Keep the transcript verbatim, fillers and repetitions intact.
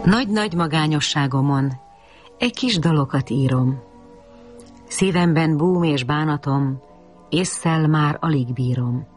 Nagy-nagy magányosságomon egy kis dalokat írom. Szívemben búm és bánatom, ésszel már alig bírom.